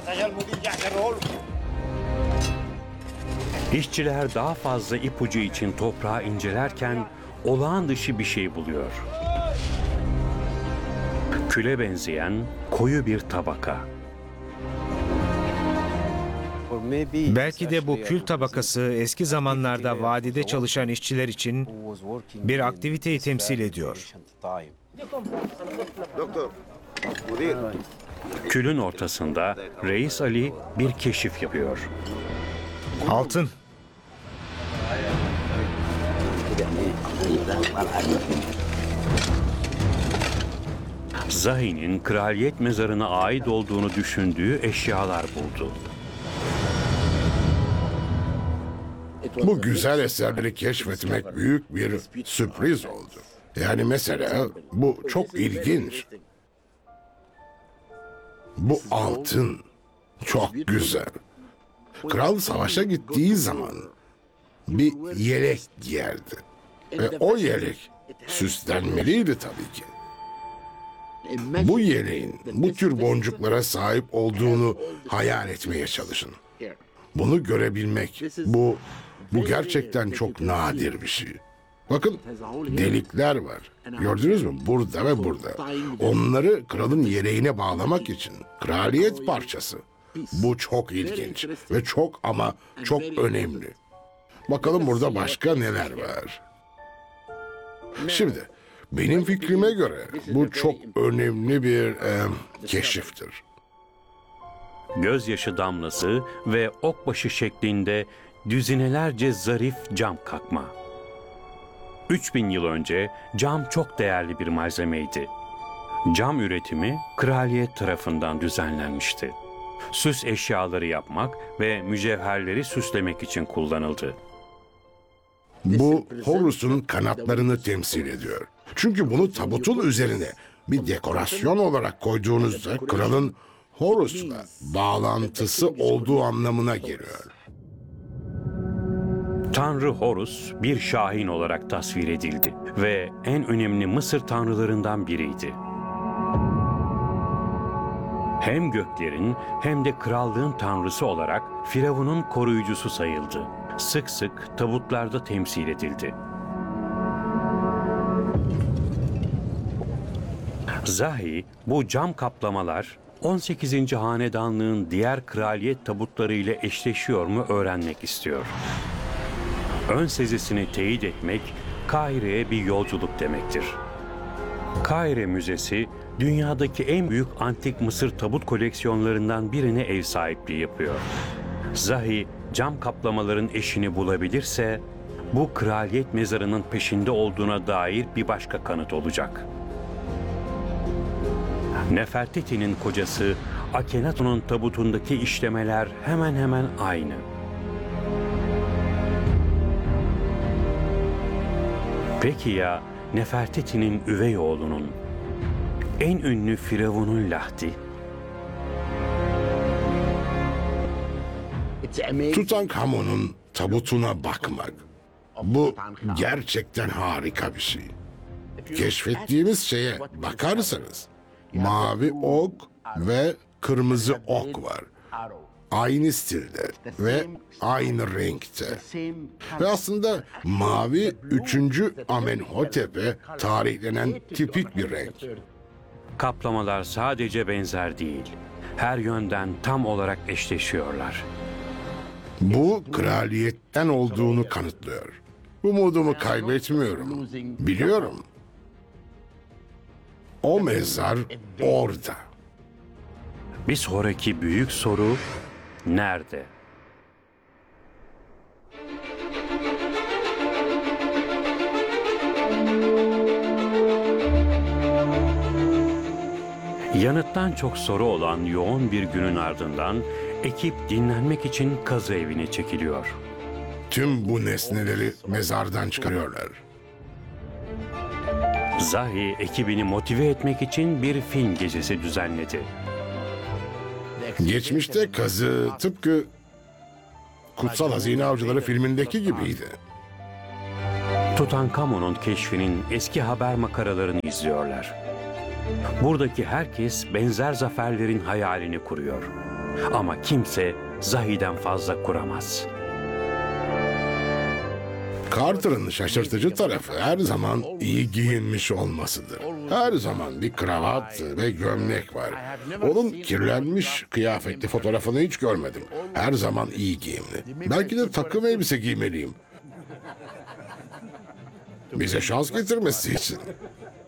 İşçiler daha fazla ipucu için toprağı incelerken olağan dışı bir şey buluyor. Küle benzeyen koyu bir tabaka. Belki de bu kül tabakası eski zamanlarda vadide çalışan işçiler için bir aktiviteyi temsil ediyor. Külün ortasında Reis Ali bir keşif yapıyor. Altın. Zahi'nin kraliyet mezarına ait olduğunu düşündüğü eşyalar buldu. Bu güzel eserleri keşfetmek büyük bir sürpriz oldu. Yani mesela bu çok ilginç. Bu altın çok güzel. Kral savaşa gittiği zaman bir yelek giyerdi. Ve o yelek süslenmeliydi tabii ki. Bu yeleğin bu tür boncuklara sahip olduğunu hayal etmeye çalışın. Bunu görebilmek, bu gerçekten çok nadir bir şey. Bakın, delikler var. Gördünüz mü? Burada ve burada. Onları kralın yeleğine bağlamak için kraliyet parçası. Bu çok ilginç ve çok ama çok önemli. Bakalım burada başka neler var. Şimdi benim fikrime göre bu çok önemli bir keşiftir. Gözyaşı damlası ve okbaşı şeklinde düzinelerce zarif cam kakma. 3000 yıl önce cam çok değerli bir malzemeydi. Cam üretimi kraliyet tarafından düzenlenmişti. Süs eşyaları yapmak ve mücevherleri süslemek için kullanıldı. Bu Horus'un kanatlarını temsil ediyor. Çünkü bunu tabutun üzerine bir dekorasyon olarak koyduğunuzda kralın Horus'la bağlantısı olduğu anlamına geliyor. Tanrı Horus bir şahin olarak tasvir edildi ve en önemli Mısır tanrılarından biriydi. Hem göklerin hem de krallığın tanrısı olarak Firavun'un koruyucusu sayıldı. Sık sık tabutlarda temsil edildi. Zahi bu cam kaplamalar 18. hanedanlığın diğer kraliyet tabutları ile eşleşiyor mu öğrenmek istiyor. Ön sezisini teyit etmek Kahire'ye bir yolculuk demektir. Kahire Müzesi dünyadaki en büyük antik Mısır tabut koleksiyonlarından birine ev sahipliği yapıyor. Zahi cam kaplamaların eşini bulabilirse bu kraliyet mezarının peşinde olduğuna dair bir başka kanıt olacak. Nefertiti'nin kocası Akhenaton'un tabutundaki işlemeler hemen hemen aynı. Peki ya Nefertiti'nin üvey oğlunun, en ünlü Firavun'un Lahdi? Tutankamon'un tabutuna bakmak. Bu gerçekten harika bir şey. Keşfettiğimiz şeye bakarsanız mavi ok ve kırmızı ok var. Aynı stilde ve aynı renkte. Ve aslında mavi 3. Amenhotep'e tarihlenen tipik bir renk. Kaplamalar sadece benzer değil, her yönden tam olarak eşleşiyorlar. Bu kraliyetten olduğunu kanıtlıyor. Umudumu kaybetmiyorum. Biliyorum. O mezar orada. Bir sonraki büyük soru nerede? Yanıttan çok soru olan yoğun bir günün ardından ekip dinlenmek için kazı evine çekiliyor. Tüm bu nesneleri mezardan çıkarıyorlar. Zahi ekibini motive etmek için bir film gecesi düzenledi. Geçmişte kazı tıpkı Kutsal Hazine Avcıları filmindeki gibiydi. Tutankamon'un keşfinin eski haber makaralarını izliyorlar. Buradaki herkes benzer zaferlerin hayalini kuruyor. Ama kimse Zahi'den fazla kuramaz. Carter'ın şaşırtıcı tarafı her zaman iyi giyinmiş olmasıdır. Her zaman bir kravat ve gömlek var. Onun kirlenmiş kıyafetli fotoğrafını hiç görmedim. Her zaman iyi giyimli. Belki de takım elbise giymeliyim. Bize şans getirmesi için.